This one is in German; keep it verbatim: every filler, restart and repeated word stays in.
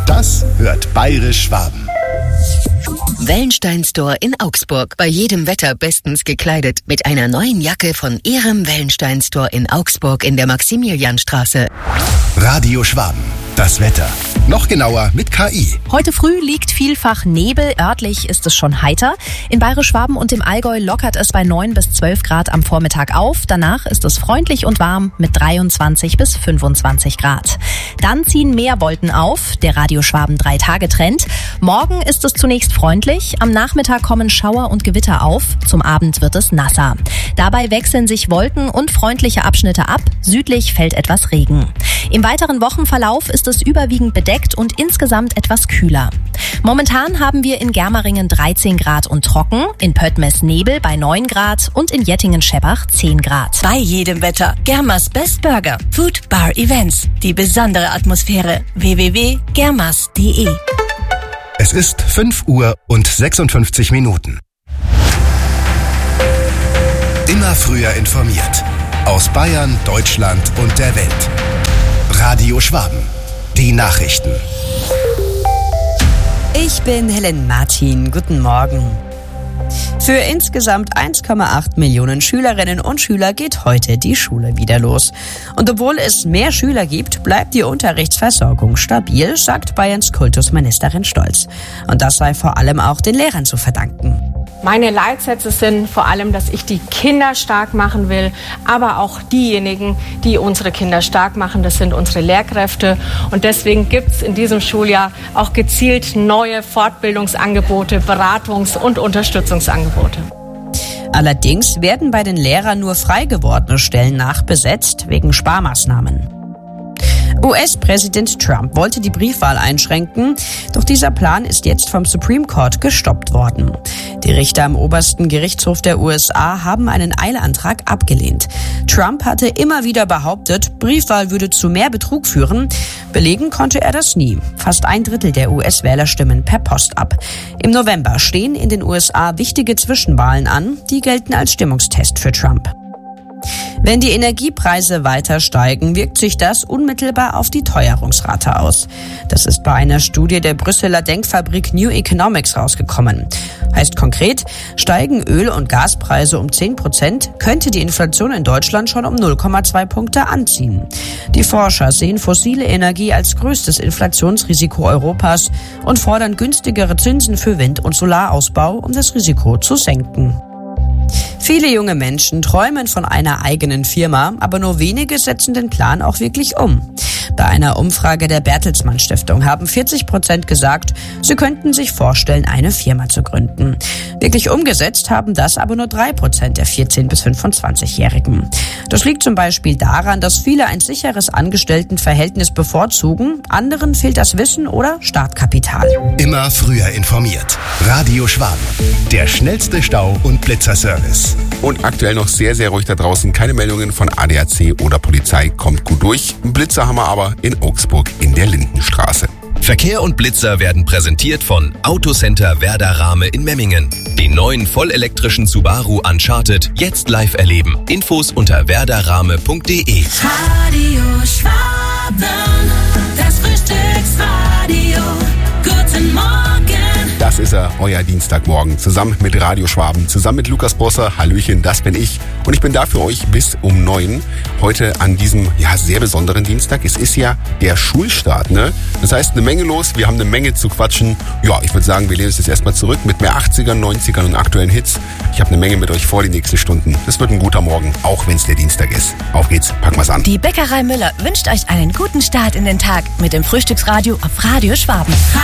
Das hört Bayerisch Schwaben. Wellenstein Store in Augsburg. Bei jedem Wetter bestens gekleidet. Mit einer neuen Jacke von Ihrem Wellenstein Store in Augsburg in der Maximilianstraße. Radio Schwaben. Das Wetter. Noch genauer mit K I. Heute früh liegt vielfach Nebel. Örtlich ist es schon heiter. In Bayerisch-Schwaben und im Allgäu lockert es bei neun bis zwölf Grad am Vormittag auf. Danach ist es freundlich und warm mit dreiundzwanzig bis fünfundzwanzig Grad. Dann ziehen mehr Wolken auf. Der Radio Schwaben drei Tage Trend. Morgen ist es zunächst freundlich. Am Nachmittag kommen Schauer und Gewitter auf. Zum Abend wird es nasser. Dabei wechseln sich Wolken und freundliche Abschnitte ab. Südlich fällt etwas Regen. Im weiteren Wochenverlauf ist es überwiegend bedeckt und insgesamt etwas kühler. Momentan haben wir in Germeringen dreizehn Grad und trocken, in Pöttmes Nebel bei neun Grad und in Jettingen-Scheppach zehn Grad. Bei jedem Wetter. Germas Best Burger. Food Bar Events. Die besondere Atmosphäre. w w w punkt germas punkt d e. Es ist fünf Uhr und sechsundfünfzig Minuten. Immer früher informiert. Aus Bayern, Deutschland und der Welt. Radio Schwaben. Die Nachrichten. Ich bin Helen Martin. Guten Morgen. Für insgesamt eins Komma acht Millionen Schülerinnen und Schüler geht heute die Schule wieder los. Und obwohl es mehr Schüler gibt, bleibt die Unterrichtsversorgung stabil, sagt Bayerns Kultusministerin Stolz. Und das sei vor allem auch den Lehrern zu verdanken. Meine Leitsätze sind vor allem, dass ich die Kinder stark machen will, aber auch diejenigen, die unsere Kinder stark machen, das sind unsere Lehrkräfte. Und deswegen gibt es in diesem Schuljahr auch gezielt neue Fortbildungsangebote, Beratungs- und Unterstützungsangebote. Allerdings werden bei den Lehrern nur frei gewordene Stellen nachbesetzt wegen Sparmaßnahmen. U S-Präsident Trump wollte die Briefwahl einschränken, doch dieser Plan ist jetzt vom Supreme Court gestoppt worden. Die Richter am obersten Gerichtshof der U S A haben einen Eilantrag abgelehnt. Trump hatte immer wieder behauptet, Briefwahl würde zu mehr Betrug führen. Belegen konnte er das nie. Fast ein Drittel der U S-Wähler stimmen per Post ab. Im November stehen in den U S A wichtige Zwischenwahlen an, die gelten als Stimmungstest für Trump. Wenn die Energiepreise weiter steigen, wirkt sich das unmittelbar auf die Teuerungsrate aus. Das ist bei einer Studie der Brüsseler Denkfabrik New Economics rausgekommen. Heißt konkret, steigen Öl- und Gaspreise um zehn Prozent, könnte die Inflation in Deutschland schon um null Komma zwei Punkte anziehen. Die Forscher sehen fossile Energie als größtes Inflationsrisiko Europas und fordern günstigere Zinsen für Wind- und Solarausbau, um das Risiko zu senken. Viele junge Menschen träumen von einer eigenen Firma, aber nur wenige setzen den Plan auch wirklich um. Bei einer Umfrage der Bertelsmann Stiftung haben vierzig Prozent gesagt, sie könnten sich vorstellen, eine Firma zu gründen. Wirklich umgesetzt haben das aber nur drei Prozent der vierzehn- bis fünfundzwanzigjährigen. Das liegt zum Beispiel daran, dass viele ein sicheres Angestelltenverhältnis bevorzugen, anderen fehlt das Wissen oder Startkapital. Immer früher informiert. Radio Schwaben. Der schnellste Stau- und Blitzerservice. Und aktuell noch sehr, sehr ruhig da draußen. Keine Meldungen von A D A C oder Polizei. Kommt gut durch. Einen Blitzer haben wir aber in Augsburg in der Lindenstraße. Verkehr und Blitzer werden präsentiert von Autocenter Werder Rahme in Memmingen. Den neuen vollelektrischen Subaru Uncharted jetzt live erleben. Infos unter werderrahme punkt de. Radio Schwaben, das Frühstücksradio. Guten Morgen. Das ist er, euer Dienstagmorgen. Zusammen mit Radio Schwaben, zusammen mit Lukas Brosser. Hallöchen, das bin ich. Und ich bin da für euch bis um neun. Heute an diesem, ja, sehr besonderen Dienstag. Es ist ja der Schulstart, ne? Das heißt, eine Menge los. Wir haben eine Menge zu quatschen. Ja, ich würde sagen, wir lehnen uns jetzt erstmal zurück mit mehr achtzigern, neunzigern und aktuellen Hits. Ich habe eine Menge mit euch vor die nächsten Stunden. Das wird ein guter Morgen, auch wenn es der Dienstag ist. Auf geht's, packen wir's an. Die Bäckerei Müller wünscht euch einen guten Start in den Tag mit dem Frühstücksradio auf Radio Schwaben.